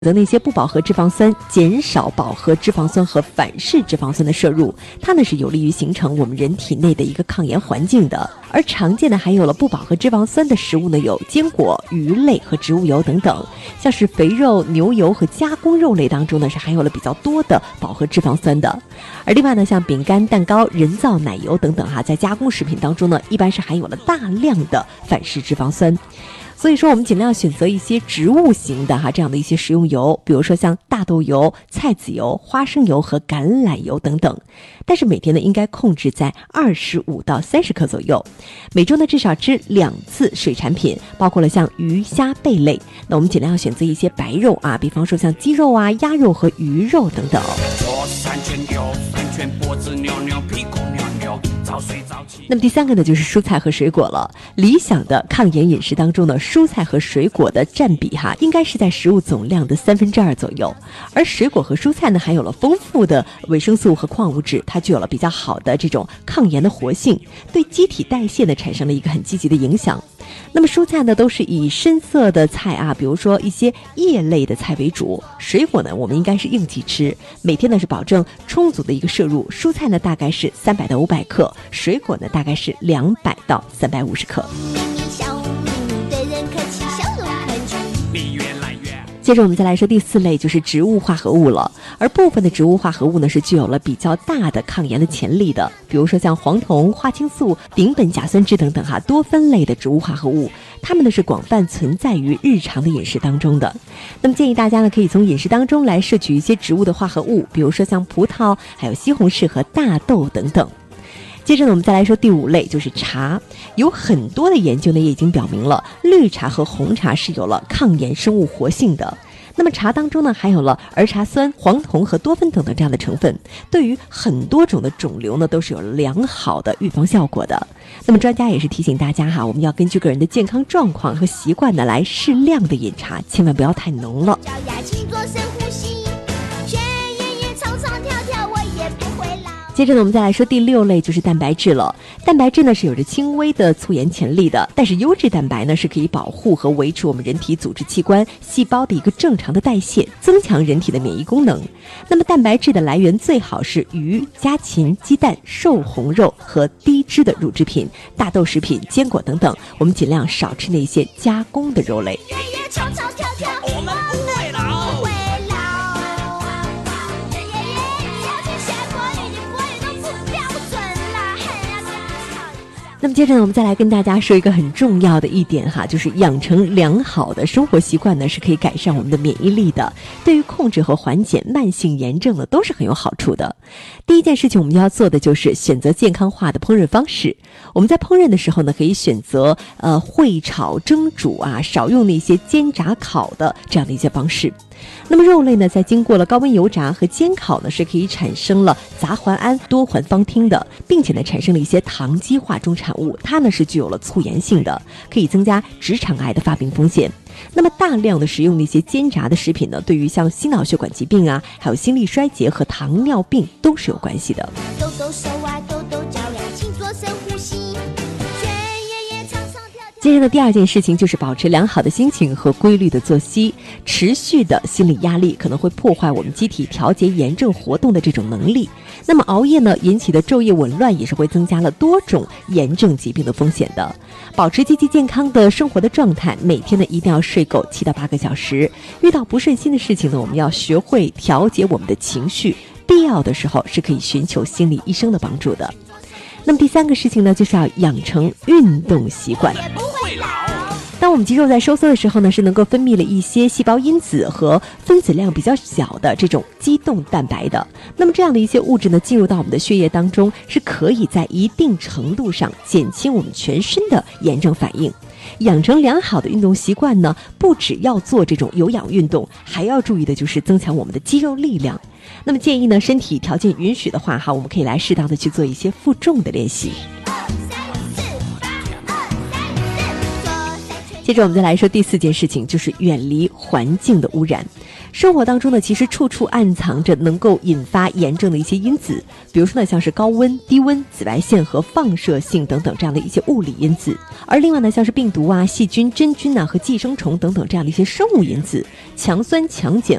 择那些不饱和脂肪酸，减少饱和脂肪酸和反式脂肪酸的摄入，它呢是有利于形成我们人体内的一个抗炎环境的。而常见的含有了不饱和脂肪酸的食物呢，有坚果、鱼类和植物油等等。像是肥肉、牛油和加工肉类当中呢，是含有了比较多的饱和脂肪酸的。而另外呢，像饼干、蛋糕、人造奶油等等在加工食品当中呢，一般是含有了大量的反式脂肪酸。所以说我们尽量选择一些植物型的这样的一些食用油，比如说像大豆油、菜籽油、花生油和橄榄油等等。但是每天呢应该控制在25到30克左右。每周呢至少吃2次水产品，包括了像鱼、虾、贝类。那我们尽量要选择一些白肉比方说像鸡肉鸭肉和鱼肉等等。那么第三个呢就是蔬菜和水果了。理想的抗炎饮食当中呢，蔬菜和水果的占比应该是在食物总量的2/3左右。而水果和蔬菜呢含有了丰富的维生素和矿物质，它具有了比较好的这种抗炎的活性，对机体代谢呢产生了一个很积极的影响。那么蔬菜呢都是以深色的菜比如说一些叶类的菜为主。水果呢我们应该是应季吃，每天呢是保证充足的一个摄入。蔬菜呢大概是300到500克，水果呢大概是200到350克。接着我们再来说第4类，就是植物化合物了。而部分的植物化合物呢是具有了比较大的抗炎的潜力的，比如说像黄酮、花青素、丙苯甲酸酯等等多酚类的植物化合物，它们呢是广泛存在于日常的饮食当中的。那么建议大家呢可以从饮食当中来摄取一些植物的化合物，比如说像葡萄、还有西红柿和大豆等等。接着呢我们再来说第5类，就是茶。有很多的研究呢也已经表明了，绿茶和红茶是有了抗炎生物活性的。那么茶当中呢含有了儿茶酸、黄酮和多酚等等这样的成分，对于很多种的肿瘤呢都是有良好的预防效果的。那么专家也是提醒大家我们要根据个人的健康状况和习惯呢来适量的饮茶，千万不要太浓了。接着呢我们再来说第6类，就是蛋白质了。蛋白质呢是有着轻微的促炎潜力的，但是优质蛋白呢是可以保护和维持我们人体组织器官细胞的一个正常的代谢，增强人体的免疫功能。那么蛋白质的来源最好是鱼、家禽、鸡蛋、瘦红肉和低脂的乳制品、大豆食品、坚果等等。我们尽量少吃那些加工的肉类。我们不会老。那么接着呢我们再来跟大家说一个很重要的一点就是养成良好的生活习惯呢是可以改善我们的免疫力的，对于控制和缓解慢性炎症呢都是很有好处的。第一件事情我们要做的就是选择健康化的烹饪方式。我们在烹饪的时候呢可以选择烩炒、蒸煮少用那些煎炸烤的这样的一些方式。那么肉类呢在经过了高温油炸和煎烤呢是可以产生了杂环胺多环芳烃的，并且呢产生了一些糖基化中产物，它呢是具有了促炎性的，可以增加直肠癌的发病风险。那么大量的食用那些煎炸的食品呢，对于像心脑血管疾病还有心力衰竭和糖尿病都是有关系的。抖抖手抖抖脚请做深呼吸。接着的第2件事情就是保持良好的心情和规律的作息。持续的心理压力可能会破坏我们机体调节炎症活动的这种能力。那么熬夜呢引起的昼夜紊乱也是会增加了多种炎症疾病的风险的。保持积极健康的生活的状态，每天呢一定要睡够7到8个小时。遇到不顺心的事情呢，我们要学会调节我们的情绪，必要的时候是可以寻求心理医生的帮助的。那么第3个事情呢，就是要养成运动习惯。当我们肌肉在收缩的时候呢，是能够分泌了一些细胞因子和分子量比较小的这种肌动蛋白的。那么这样的一些物质呢，进入到我们的血液当中，是可以在一定程度上减轻我们全身的炎症反应。养成良好的运动习惯呢，不只要做这种有氧运动，还要注意的就是增强我们的肌肉力量。那么建议呢，身体条件允许的话我们可以来适当的去做一些负重的练习。接着我们再来说第4件事情，就是远离环境的污染。 生活当中呢，其实处处暗藏着能够引发炎症的一些因子，比如说呢，像是高温、低温、紫外线和放射性等等这样的一些物理因子。而另外呢，像是病毒啊、细菌、真菌啊和寄生虫等等这样的一些生物因子，强酸强碱